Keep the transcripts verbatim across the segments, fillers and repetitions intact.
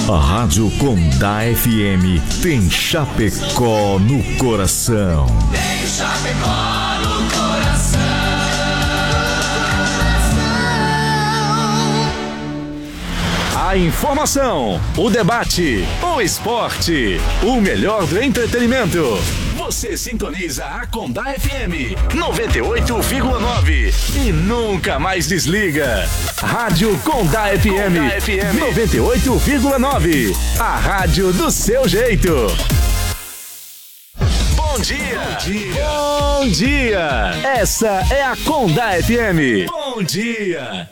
A Rádio Condá F M tem Chapecó no coração. Tem Chapecó no coração. A informação, o debate, o esporte, o melhor do entretenimento. Você sintoniza a Condá F M noventa e oito vírgula nove e nunca mais desliga. Rádio Condá F M, Condá F M noventa e oito vírgula nove. A rádio do seu jeito. Bom dia. Bom dia. Bom dia. Essa é a Condá F M. Bom dia.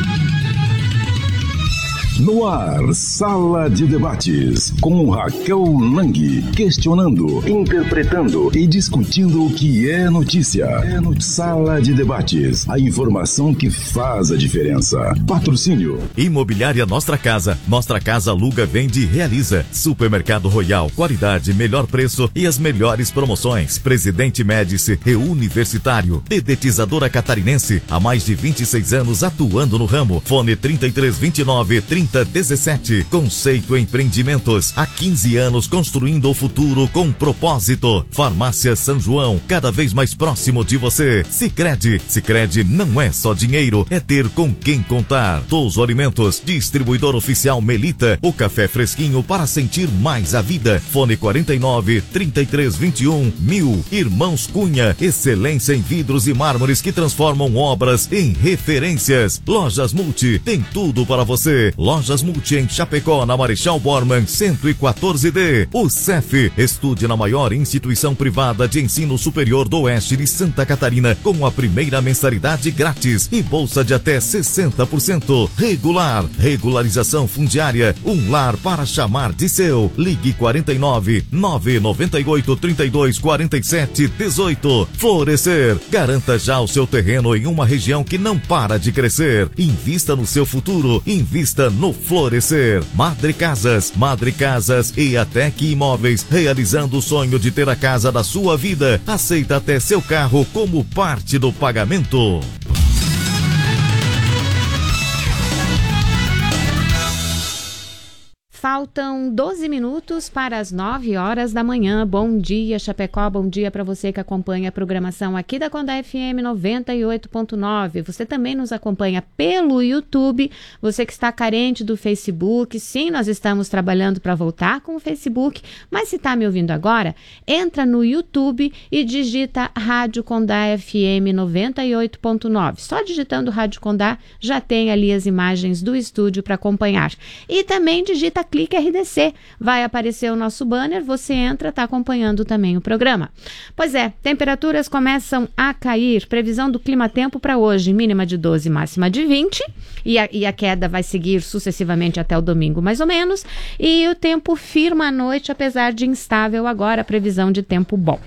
No ar, Sala de Debates, com Raquel Lang, questionando, interpretando e discutindo o que é notícia. É no Sala de Debates, a informação que faz a diferença. Patrocínio. Imobiliária Nostra Casa. Nostra Casa aluga, vende e realiza. Supermercado Royal, qualidade, melhor preço e as melhores promoções. Presidente Médici e Universitário. Dedetizadora Catarinense, há mais de vinte e seis anos atuando no ramo. Fone trinta e três, vinte e nove, trinta dezessete. Conceito Empreendimentos, há quinze anos construindo o futuro com propósito. Farmácia São João, cada vez mais próximo de você. Sicredi, Sicredi não é só dinheiro, é ter com quem contar. Touso Alimentos, distribuidor oficial Melita, o café fresquinho para sentir mais a vida. Fone quarenta e nove, trinta e três, vinte e um, mil. Irmãos Cunha, excelência em vidros e mármores que transformam obras em referências. Lojas Multi, tem tudo para você. Lojas Multi em Chapecó, na Marechal Bormann cento e quatorze D. O C E F, estude na maior instituição privada de ensino superior do oeste de Santa Catarina, com a primeira mensalidade grátis e bolsa de até sessenta por cento. Regular, regularização fundiária, um lar para chamar de seu. Ligue quarenta e nove, nove nove oito, trinta e dois, quarenta e sete, dezoito. Florescer, garanta já o seu terreno em uma região que não para de crescer. Invista no seu futuro, invista no Florescer. Madre Casas, Madre Casas e Atec Imóveis, realizando o sonho de ter a casa da sua vida. Aceita até seu carro como parte do pagamento. Faltam doze minutos para as nove horas da manhã. Bom dia, Chapecó. Bom dia para você que acompanha a programação aqui da Condá F M noventa e oito ponto nove. Você também nos acompanha pelo YouTube. Você que está carente do Facebook. Sim, nós estamos trabalhando para voltar com o Facebook. Mas se está me ouvindo agora, entra no YouTube e digita Rádio Condá F M noventa e oito ponto nove. Só digitando Rádio Condá já tem ali as imagens do estúdio para acompanhar. E também digita Clique R D C, vai aparecer o nosso banner, você entra, está acompanhando também o programa. Pois é, temperaturas começam a cair, previsão do clima-tempo para hoje, mínima de doze, máxima de vinte, e a, e a queda vai seguir sucessivamente até o domingo mais ou menos, e o tempo firma à noite, apesar de instável agora, previsão de tempo bom.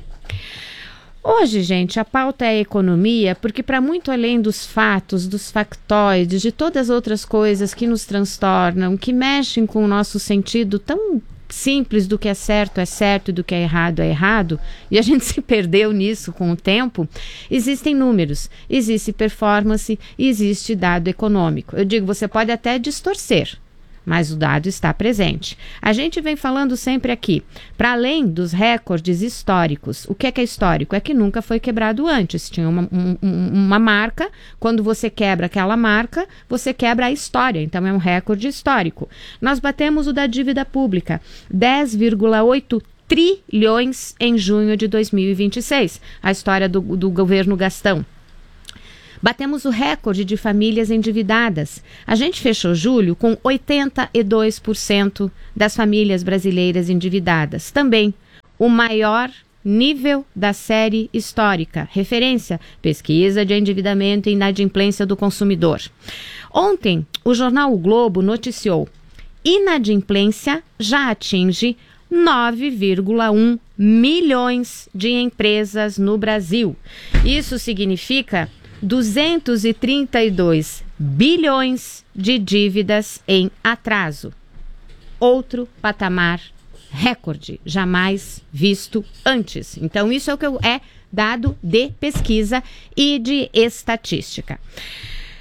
Hoje, gente, a pauta é a economia, porque para muito além dos fatos, dos factoides, de todas as outras coisas que nos transtornam, que mexem com o nosso sentido tão simples do que é certo é certo e do que é errado é errado, e a gente se perdeu nisso com o tempo, existem números, existe performance e existe dado econômico. Eu digo, você pode até distorcer, mas o dado está presente. A gente vem falando sempre aqui, para além dos recordes históricos, o que é que é histórico? É que nunca foi quebrado antes. Tinha uma, um, uma marca, quando você quebra aquela marca, você quebra a história, então é um recorde histórico. Nós batemos o da dívida pública, dez vírgula oito trilhões em junho de dois mil e vinte e seis, a história do, do governo Gastão. Batemos o recorde de famílias endividadas. A gente fechou julho com oitenta e dois por cento das famílias brasileiras endividadas. Também o maior nível da série histórica. Referência, pesquisa de endividamento e inadimplência do consumidor. Ontem, o jornal O Globo noticiou: inadimplência já atinge nove vírgula um milhões de empresas no Brasil. Isso significa duzentos e trinta e dois bilhões de dívidas em atraso. Outro patamar recorde, jamais visto antes. Então, isso é o que é dado de pesquisa e de estatística.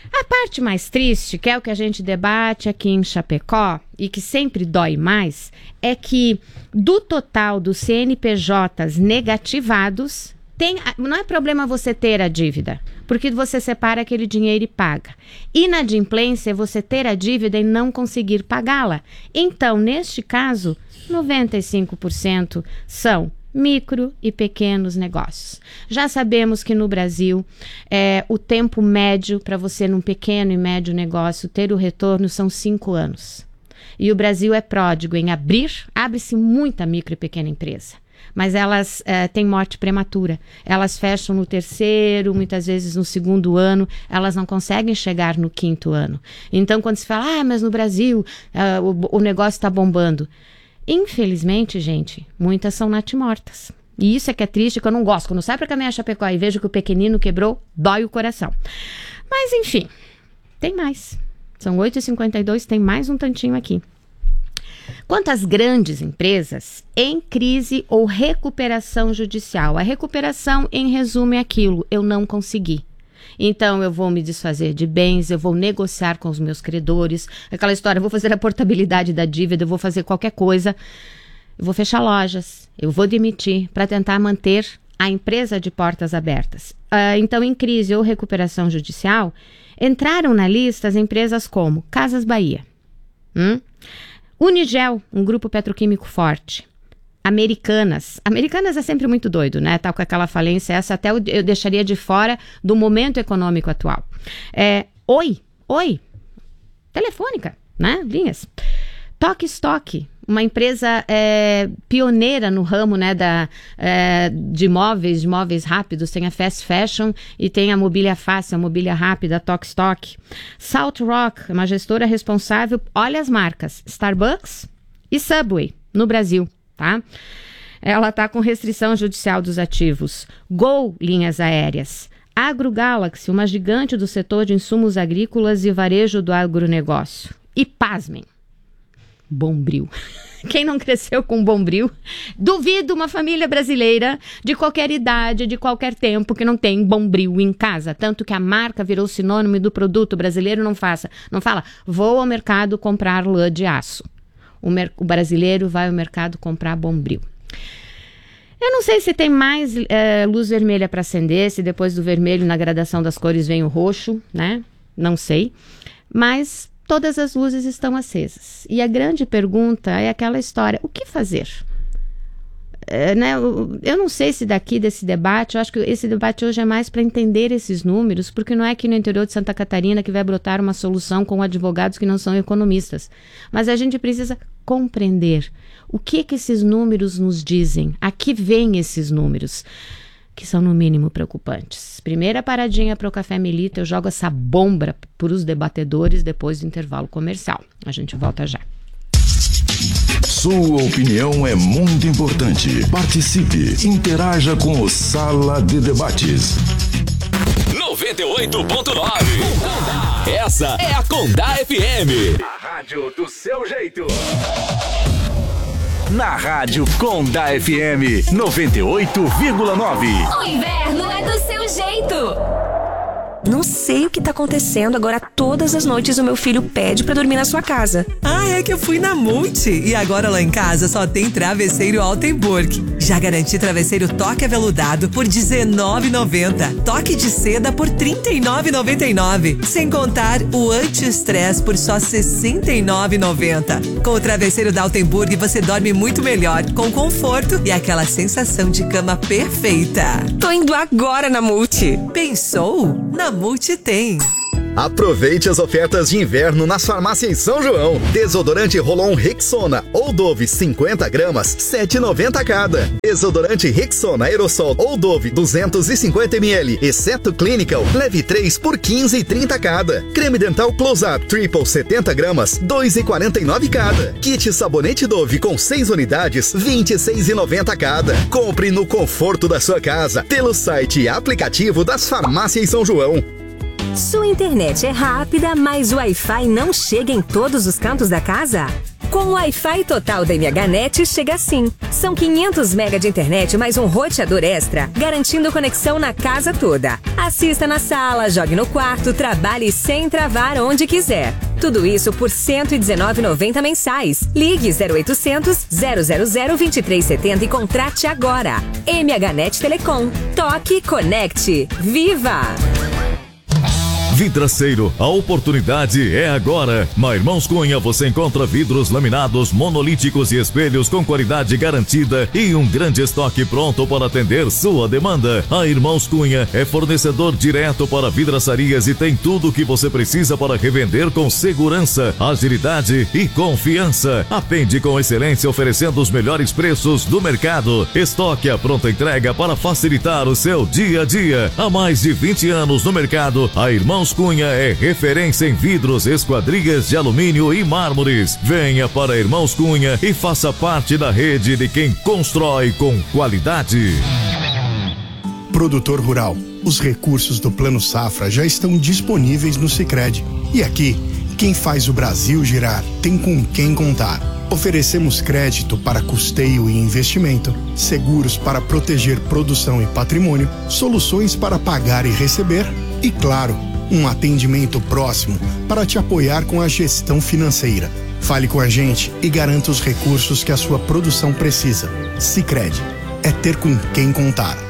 A parte mais triste, que é o que a gente debate aqui em Chapecó e que sempre dói mais, é que do total dos C N P Js negativados, tem, não é problema você ter a dívida, porque você separa aquele dinheiro e paga. Inadimplência é você ter a dívida e não conseguir pagá-la. Então, neste caso, noventa e cinco por cento são micro e pequenos negócios. Já sabemos que no Brasil é, o tempo médio para você num pequeno e médio negócio ter o retorno são cinco anos. E o Brasil é pródigo em abrir, abre-se muita micro e pequena empresa, mas elas é, têm morte prematura. Elas fecham no terceiro, muitas vezes no segundo ano, elas não conseguem chegar no quinto ano. Então quando se fala, ah, mas no Brasil é, o, o negócio está bombando. Infelizmente, gente, muitas são natimortas. E isso é que é triste, que eu não gosto. Quando eu saio para caminhar Chapecó e vejo que o pequenino quebrou, dói o coração. Mas, enfim, tem mais. São oito e cinquenta e dois, tem mais um tantinho aqui. Quanto às grandes empresas, em crise ou recuperação judicial. A recuperação, em resumo, é aquilo, eu não consegui. Então, eu vou me desfazer de bens, eu vou negociar com os meus credores, aquela história, eu vou fazer a portabilidade da dívida, eu vou fazer qualquer coisa, eu vou fechar lojas, eu vou demitir para tentar manter a empresa de portas abertas. Uh, então, em crise ou recuperação judicial, entraram na lista as empresas como Casas Bahia, hum? Unigel, um grupo petroquímico forte, Americanas. Americanas é sempre muito doido, né? Tá com aquela falência, essa até eu, eu deixaria de fora do momento econômico atual. É, Oi, Oi, Telefônica, né? Linhas. Toque Stock, uma empresa é, pioneira no ramo, né, da, é, de móveis, de móveis rápidos. Tem a Fast Fashion e tem a Mobília Fácil, a Mobília Rápida, a Toque Stock. Salt Rock, uma gestora responsável, olha as marcas, Starbucks e Subway, no Brasil. Tá? Ela está com restrição judicial dos ativos. Gol, linhas aéreas. AgroGalaxy, uma gigante do setor de insumos agrícolas e varejo do agronegócio. E pasmem, Bombril. Quem não cresceu com Bombril? Duvido uma família brasileira de qualquer idade, de qualquer tempo, que não tem Bombril em casa. Tanto que a marca virou sinônimo do produto brasileiro. Não faça, não fala, vou ao mercado comprar lã de aço. O, mer- o brasileiro vai ao mercado comprar Bombril. Eu não sei se tem mais é, luz vermelha para acender, se depois do vermelho na gradação das cores vem o roxo, né? Não sei. Mas todas as luzes estão acesas. E a grande pergunta é aquela história, o que fazer? É, né? Eu não sei se daqui desse debate, eu acho que esse debate hoje é mais para entender esses números, porque não é aqui no interior de Santa Catarina que vai brotar uma solução com advogados que não são economistas. Mas a gente precisa compreender o que que esses números nos dizem, a que vêm esses números, que são no mínimo preocupantes. Primeira paradinha para o Café Milita, eu jogo essa bomba para os debatedores depois do intervalo comercial. A gente volta já. Sua opinião é muito importante. Participe, interaja com o Sala de Debates. noventa e oito ponto nove. Essa é a Condá F M. A rádio do seu jeito. Na rádio Condá F M noventa e oito vírgula nove. O inverno é do seu jeito. Não sei o que tá acontecendo, agora todas as noites o meu filho pede pra dormir na sua casa. Ah, é que eu fui na Multi e agora lá em casa só tem travesseiro Altenburg. Já garanti travesseiro toque aveludado por dezenove reais e noventa centavos. Toque de seda por trinta e nove reais e noventa e nove centavos. Sem contar o anti-estresse por só sessenta e nove reais e noventa centavos. Com o travesseiro da Altenburg você dorme muito melhor, com conforto e aquela sensação de cama perfeita. Tô indo agora na Multi. Pensou? Na Multi tem. Aproveite as ofertas de inverno nas farmácias São João. Desodorante Rolon Rexona ou Dove cinquenta gramas, sete reais e noventa centavos cada. Desodorante Rexona Aerosol ou Dove duzentos e cinquenta mililitros, exceto Clinical, leve três por quinze reais e trinta centavos cada. Creme dental Close Up Triple setenta gramas, dois reais e quarenta e nove centavos cada. Kit sabonete Dove com seis unidades, vinte e seis reais e noventa centavos cada. Compre no conforto da sua casa, pelo site e aplicativo das farmácias São João. Sua internet é rápida, mas o Wi-Fi não chega em todos os cantos da casa? Com o Wi-Fi total da MHNet chega assim. São quinhentos megas de internet mais um roteador extra, garantindo conexão na casa toda. Assista na sala, jogue no quarto, trabalhe sem travar onde quiser. Tudo isso por cento e dezenove reais e noventa centavos mensais. Ligue zero oitocentos, zero zero zero, vinte e três setenta e contrate agora. MHNet Telecom. Toque, conecte. Viva! Vidraceiro, a oportunidade é agora. Na Irmãos Cunha você encontra vidros laminados, monolíticos e espelhos com qualidade garantida e um grande estoque pronto para atender sua demanda. A Irmãos Cunha é fornecedor direto para vidraçarias e tem tudo o que você precisa para revender com segurança, agilidade e confiança. Atende com excelência oferecendo os melhores preços do mercado. Estoque a pronta entrega para facilitar o seu dia a dia. Há mais de vinte anos no mercado, a Irmãos Cunha é referência em vidros, esquadrias de alumínio e mármores. Venha para Irmãos Cunha e faça parte da rede de quem constrói com qualidade. Produtor rural, os recursos do Plano Safra já estão disponíveis no Sicredi. E aqui, quem faz o Brasil girar tem com quem contar. Oferecemos crédito para custeio e investimento, seguros para proteger produção e patrimônio, soluções para pagar e receber e, claro, um atendimento próximo para te apoiar com a gestão financeira. Fale com a gente e garanta os recursos que a sua produção precisa. Sicredi, é ter com quem contar.